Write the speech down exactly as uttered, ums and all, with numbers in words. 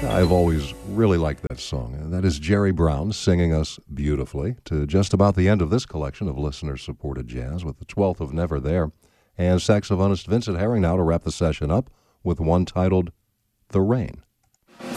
I've always really liked that song. And that is Jerry Brown singing us beautifully to just about the end of this collection of listener-supported jazz with the twelfth of Never There. And saxophonist Vincent Herring now to wrap the session up with one titled The Rain.